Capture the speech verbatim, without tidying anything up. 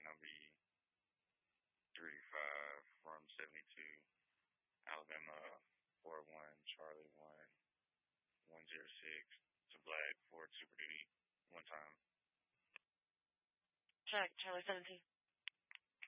gonna be three five from seventy two, Alabama four one, Charlie one, one zero six to Black for Super Duty one time. Check, Charlie seventeen.